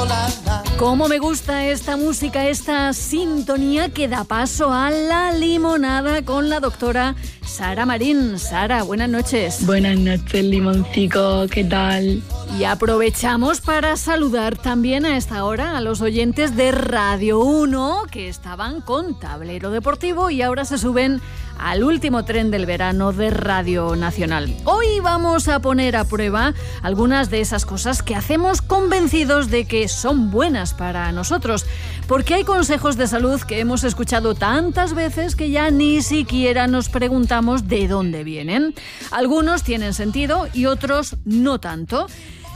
Cómo me gusta esta música, esta sintonía que da paso a la limonada con la doctora Sara Marín. Sara, buenas noches. Buenas noches, limoncico, ¿qué tal? Y aprovechamos para saludar también a esta hora a los oyentes de Radio 1 que estaban con Tablero Deportivo y ahora se suben al último tren del verano de Radio Nacional. Hoy vamos a poner a prueba algunas de esas cosas que hacemos convencidos de que son buenas para nosotros, porque hay consejos de salud que hemos escuchado tantas veces que ya ni siquiera nos preguntamos de dónde vienen. Algunos tienen sentido y otros no tanto.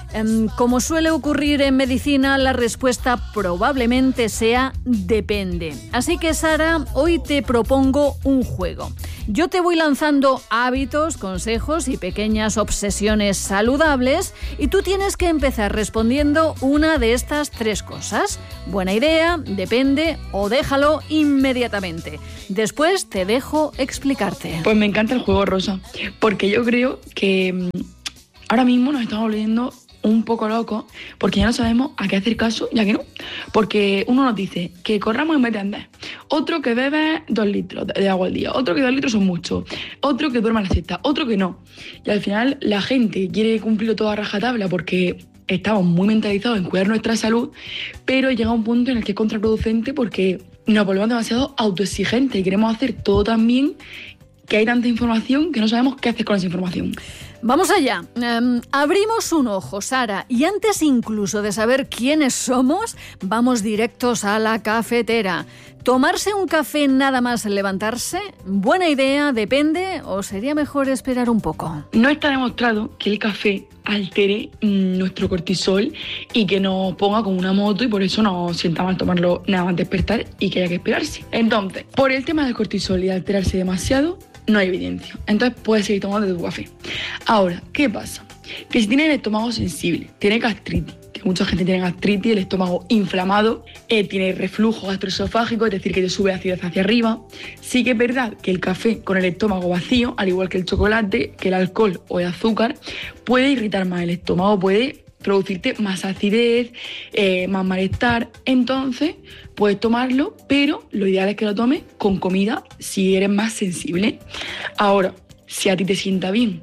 Como suele ocurrir en medicina, la respuesta probablemente sea depende. Así que, Sara, hoy te propongo un juego. Yo te voy lanzando hábitos, consejos y pequeñas obsesiones saludables y tú tienes que empezar respondiendo una de estas tres cosas. Buena idea, depende o déjalo inmediatamente. Después te dejo explicarte. Pues me encanta el juego, Rosa, porque yo creo que ahora mismo nos estamos volviendo un poco locos porque ya no sabemos a qué hacer caso y a qué no. Porque uno nos dice que corramos en vez de andar, otro que bebe 2 litros de agua al día, otro que 2 litros son muchos, otro que duerma a la siesta, otro que no. Y al final la gente quiere cumplirlo todo a rajatabla porque estamos muy mentalizados en cuidar nuestra salud, pero llega un punto en el que es contraproducente porque nos volvemos demasiado autoexigentes y queremos hacer todo tan bien que hay tanta información que no sabemos qué hacer con esa información. Vamos allá. Abrimos un ojo, Sara, y antes incluso de saber quiénes somos, vamos directos a la cafetera. ¿Tomarse un café nada más levantarse? ¿Buena idea? ¿Depende? ¿O sería mejor esperar un poco? No está demostrado que el café altere nuestro cortisol y que nos ponga como una moto y por eso nos sienta mal tomarlo nada más despertar y que haya que esperarse. Entonces, por el tema del cortisol y de alterarse demasiado, no hay evidencia. Entonces puedes seguir tomando tu café. Ahora, ¿qué pasa? Que si tienes el estómago sensible, tienes gastritis, que mucha gente tiene gastritis, el estómago inflamado, tiene reflujo gastroesofágico, es decir, que te sube acidez hacia arriba. Sí que es verdad que el café con el estómago vacío, al igual que el chocolate, que el alcohol o el azúcar, puede irritar más el estómago, puede producirte más acidez, más malestar. Entonces puedes tomarlo, pero lo ideal es que lo tomes con comida si eres más sensible. Ahora, si a ti te sienta bien,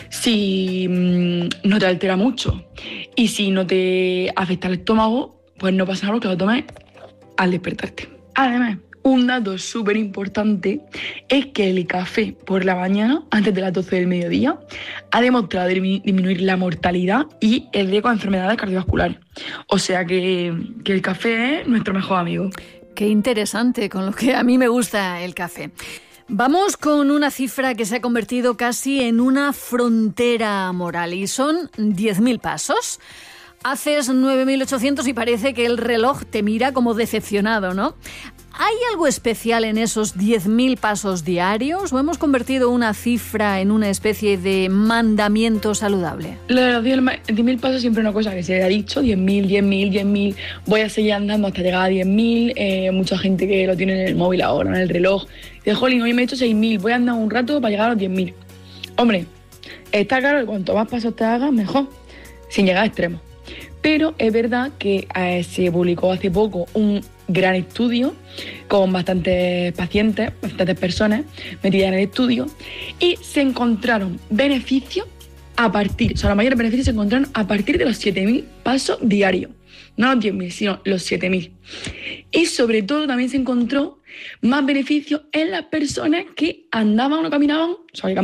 si no te altera mucho y si no te afecta el estómago, pues no pasa nada porque lo tomes al despertarte. Además, un dato súper importante es que el café por la mañana, antes de las 12 del mediodía, ha demostrado disminuir la mortalidad y el riesgo de enfermedades cardiovasculares. O sea que el café es nuestro mejor amigo. Qué interesante, con lo que a mí me gusta el café. Vamos con una cifra que se ha convertido casi en una frontera moral y son 10.000 pasos. Haces 9.800 y parece que el reloj te mira como decepcionado, ¿no? ¿Hay algo especial en esos 10.000 pasos diarios o hemos convertido una cifra en una especie de mandamiento saludable? Lo de los 10.000 pasos siempre es una cosa que se ha dicho, 10.000, voy a seguir andando hasta llegar a 10.000, mucha gente que lo tiene en el móvil ahora, en el reloj, dice, jolín, hoy me he hecho 6.000, voy a andar un rato para llegar a los 10.000. Hombre, está claro que cuanto más pasos te hagas, mejor, sin llegar a extremos. Pero es verdad que se publicó hace poco un gran estudio con bastantes pacientes, bastantes personas metidas en el estudio y se encontraron beneficios los mayores beneficios se encontraron a partir de los 7.000 pasos diarios. No los 10.000, sino los 7.000. Y sobre todo también se encontró más beneficios en las personas que caminaban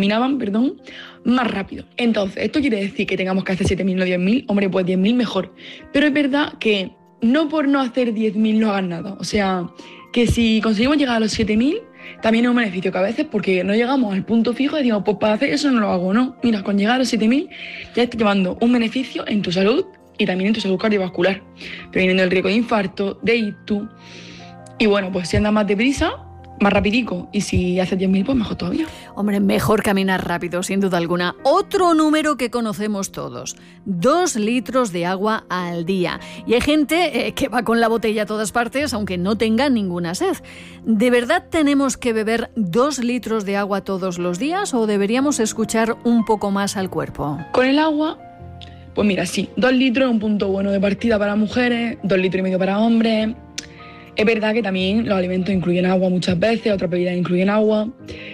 más rápido. Entonces, ¿esto quiere decir que tengamos que hacer 7.000, no 10.000? Hombre, pues 10.000 mejor. Pero es verdad que no por no hacer 10.000 no hagan nada. O sea, que si conseguimos llegar a los 7.000, también es un beneficio que a veces, porque no llegamos al punto fijo, decimos, pues para hacer eso no lo hago, ¿no? Mira, con llegar a los 7.000 ya estás llevando un beneficio en tu salud y también en tu salud cardiovascular, previniendo el riesgo de infarto, de ictus. Y bueno, pues si andas más deprisa, más rapidico, y si haces 10.000, pues mejor todavía. Hombre, mejor caminar rápido, sin duda alguna. Otro número que conocemos todos, 2 litros de agua al día. Y hay gente que va con la botella a todas partes, aunque no tenga ninguna sed. ¿De verdad tenemos que beber 2 litros de agua todos los días o deberíamos escuchar un poco más al cuerpo? Con el agua Pues mira, sí, 2 litros es un punto bueno de partida para mujeres, 2,5 litros para hombres. Es verdad que también los alimentos incluyen agua muchas veces, otras bebidas incluyen agua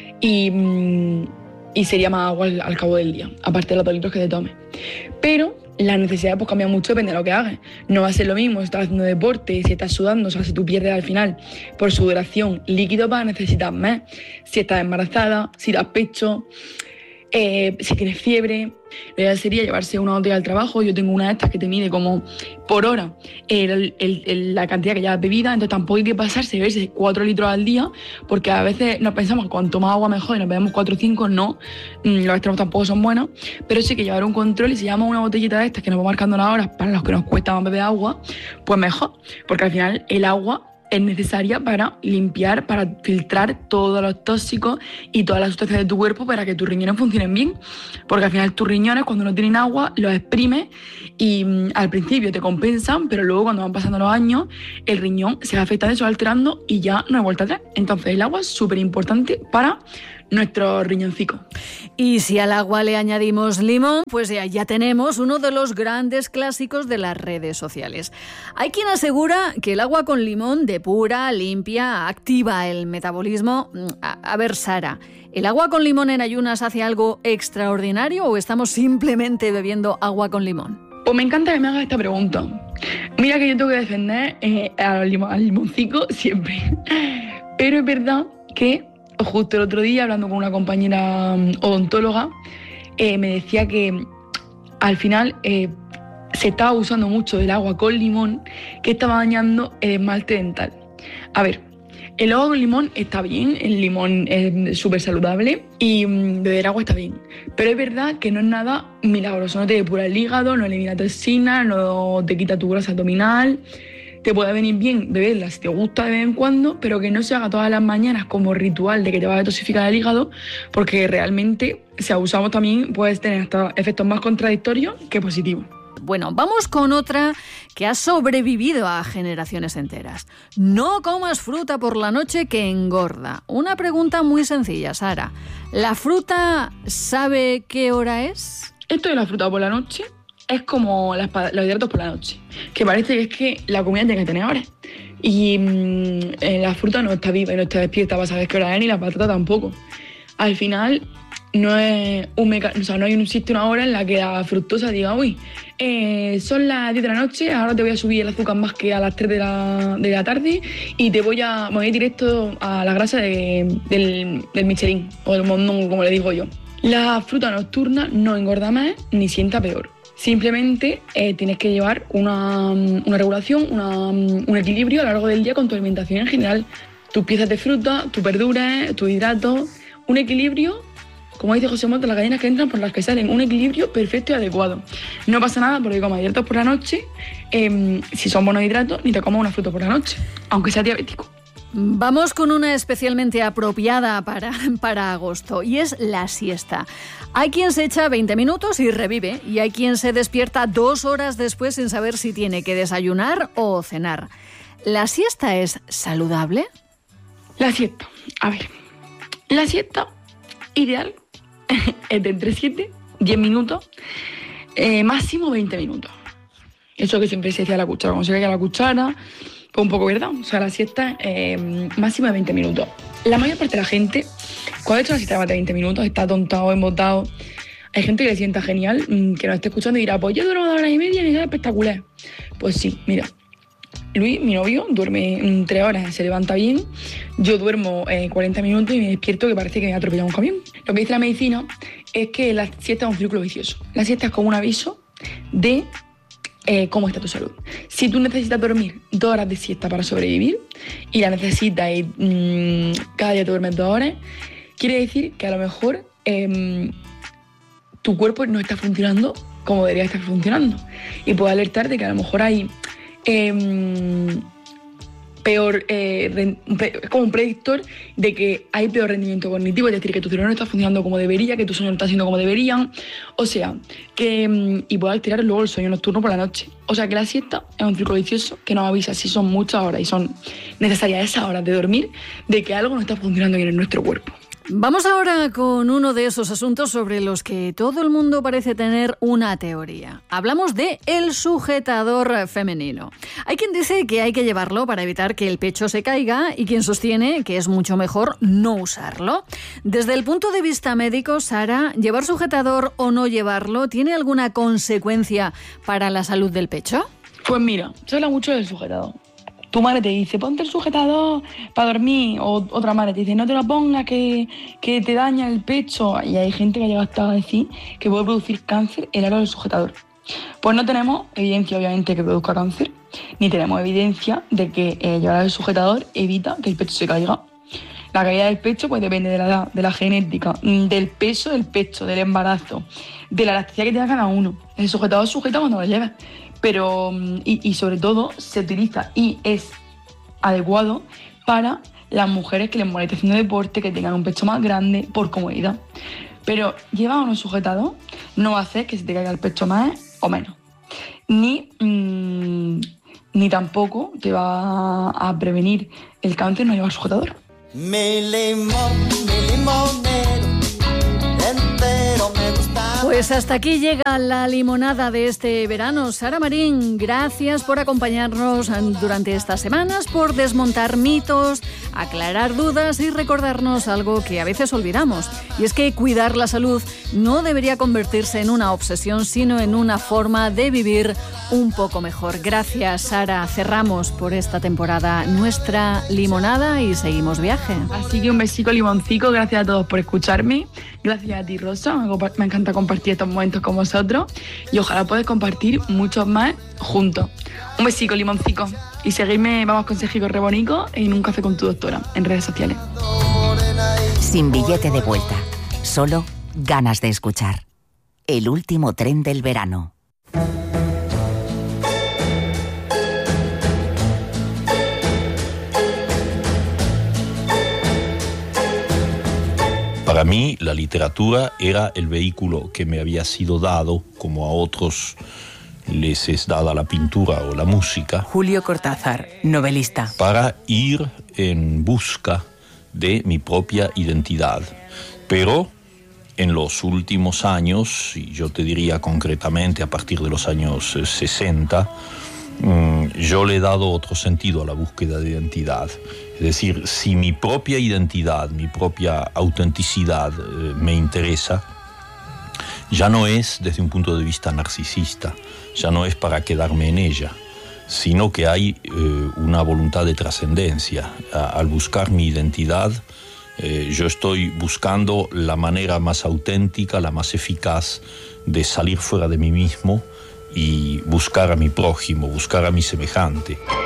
y sería más agua al cabo del día, aparte de los 2 litros que te tomes. Pero las necesidades pues cambian mucho, depende de lo que hagas. No va a ser lo mismo si estás haciendo deporte, si estás sudando, o sea, si tú pierdes al final por sudoración líquido vas a necesitar más. Si estás embarazada, si das pecho, si tienes fiebre. Lo ideal sería llevarse una botella al trabajo. Yo tengo una de estas que te mide como por hora la cantidad que llevas bebida, entonces tampoco hay que pasarse y beberse 4 litros al día, porque a veces nos pensamos que cuanto más agua mejor y nos bebemos 4 o 5, no, los extremos tampoco son buenos, pero sí que llevar un control y si llevamos una botellita de estas que nos va marcando las horas para los que nos cuesta más beber agua, pues mejor, porque al final el agua es necesaria para limpiar, para filtrar todos los tóxicos y todas las sustancias de tu cuerpo para que tus riñones funcionen bien. Porque al final tus riñones, cuando no tienen agua, los exprimes y al principio te compensan, pero luego cuando van pasando los años, el riñón se va afectando, se va alterando y ya no hay vuelta atrás. Entonces el agua es súper importante para nuestro riñoncito. Y si al agua le añadimos limón, pues ya tenemos uno de los grandes clásicos de las redes sociales. Hay quien asegura que el agua con limón depura, limpia, activa el metabolismo. A ver, Sara, ¿el agua con limón en ayunas hace algo extraordinario o estamos simplemente bebiendo agua con limón? Pues me encanta que me hagas esta pregunta. Mira que yo tengo que defender al limoncico siempre. Pero es verdad que justo el otro día, hablando con una compañera odontóloga, me decía que al final se estaba usando mucho del agua con limón, que estaba dañando el esmalte dental. A ver, el agua con limón está bien, el limón es súper saludable y beber agua está bien. Pero es verdad que no es nada milagroso, no te depura el hígado, no elimina toxinas, no te quita tu grasa abdominal. Te puede venir bien beberla si te gusta de vez en cuando, pero que no se haga todas las mañanas como ritual de que te va a detoxificar el hígado, porque realmente si abusamos también puedes tener hasta efectos más contradictorios que positivos. Bueno, vamos con otra que ha sobrevivido a generaciones enteras. No comas fruta por la noche que engorda. Una pregunta muy sencilla, Sara. ¿La fruta sabe qué hora es? Esto de la fruta por la noche es como los hidratos por la noche, que parece que es que la comida tiene que tener horas. Y la fruta no está viva y no está despierta para saber qué hora es, ni la patata tampoco. Al final no es no existe una hora en la que la fructosa diga, uy, son las 10 de la noche, ahora te voy a subir el azúcar más que a las 3 de la tarde y me voy a ir directo a la grasa del Michelin o del mondongo, como le digo yo. La fruta nocturna no engorda más ni sienta peor. Simplemente tienes que llevar una regulación, un equilibrio a lo largo del día con tu alimentación en general. Tus piezas de fruta, tus verduras, tus hidratos, un equilibrio, como dice José Mota, las gallinas que entran por las que salen, un equilibrio perfecto y adecuado. No pasa nada porque comas hidratos por la noche, si son buenos hidratos, ni te comas una fruta por la noche, aunque sea diabético. Vamos con una especialmente apropiada para agosto y es la siesta. Hay quien se echa 20 minutos y revive y hay quien se despierta 2 horas después sin saber si tiene que desayunar o cenar. ¿La siesta es saludable? La siesta, a ver, la siesta ideal es de entre 7 y 10 minutos, máximo 20 minutos. Eso que siempre se decía la cuchara, cuando se cae la cuchara, pues un poco verdad. O sea, la siesta máximo de 20 minutos. La mayor parte de la gente, cuando ha hecho la siesta de más de 20 minutos, está atontado, embotado. Hay gente que le sienta genial, que nos esté escuchando y dirá, pues yo duermo 2 horas y media y me queda espectacular. Pues sí, mira, Luis, mi novio, duerme 3 horas, se levanta bien. Yo duermo 40 minutos y me despierto que parece que me ha atropellado un camión. Lo que dice la medicina es que la siesta es un círculo vicioso. La siesta es como un aviso de cómo está tu salud. Si tú necesitas dormir 2 horas de siesta para sobrevivir y la necesitas y cada día te duermes 2 horas, quiere decir que a lo mejor tu cuerpo no está funcionando como debería estar funcionando y puede alertar de que a lo mejor hay peor, es como un predictor de que hay peor rendimiento cognitivo, es decir, que tu cerebro no está funcionando como debería, que tu sueño no está haciendo como deberían, o sea, que y puede alterar luego el sueño nocturno por la noche. O sea, que la siesta es un círculo vicioso que nos avisa si son muchas horas y son necesarias esas horas de dormir, de que algo no está funcionando bien en nuestro cuerpo. Vamos ahora con uno de esos asuntos sobre los que todo el mundo parece tener una teoría. Hablamos de el sujetador femenino. Hay quien dice que hay que llevarlo para evitar que el pecho se caiga y quien sostiene que es mucho mejor no usarlo. Desde el punto de vista médico, Sara, ¿llevar sujetador o no llevarlo tiene alguna consecuencia para la salud del pecho? Pues mira, se habla mucho del sujetador. Tu madre te dice, ponte el sujetador para dormir, o otra madre te dice, no te lo pongas que te daña el pecho. Y hay gente que ha llegado hasta a decir que puede producir cáncer el aro del sujetador. Pues no tenemos evidencia, obviamente, que produzca cáncer, ni tenemos evidencia de que llevar el sujetador evita que el pecho se caiga. La caída del pecho pues depende de la edad, de la genética, del peso del pecho, del embarazo, de la elasticidad que tenga cada uno. El sujetador sujeta cuando lo lleves. Pero, y sobre todo, se utiliza y es adecuado para las mujeres que les moleste haciendo deporte, que tengan un pecho más grande, por comodidad. Pero llevar un sujetador no va a hacer que se te caiga el pecho más o menos. Ni tampoco te va a prevenir el cáncer no llevar sujetador. Mi limonero entero me gusta. Pues hasta aquí llega la limonada de este verano. Sara Marín, gracias por acompañarnos durante estas semanas, por desmontar mitos, aclarar dudas y recordarnos algo que a veces olvidamos. Y es que cuidar la salud no debería convertirse en una obsesión, sino en una forma de vivir un poco mejor. Gracias, Sara. Cerramos por esta temporada nuestra limonada y seguimos viaje. Así que un besico limoncico, gracias a todos por escucharme. Gracias a ti, Rosa. Me encanta compartir estos momentos con vosotros y ojalá podáis compartir muchos más juntos. Un besico limoncico y seguidme, vamos consejico rebonico en Un café con tu doctora en redes sociales. Sin billete de vuelta, solo ganas de escuchar. El último tren del verano. Para mí, la literatura era el vehículo que me había sido dado, como a otros les es dada la pintura o la música. Julio Cortázar, novelista. Para ir en busca de mi propia identidad. Pero en los últimos años, y yo te diría concretamente a partir de los años 60, yo le he dado otro sentido a la búsqueda de identidad. Es decir, si mi propia identidad, mi propia autenticidad me interesa, ya no es desde un punto de vista narcisista, ya no es para quedarme en ella, sino que hay una voluntad de trascendencia. Al buscar mi identidad, yo estoy buscando la manera más auténtica, la más eficaz de salir fuera de mí mismo y buscar a mi prójimo, buscar a mi semejante.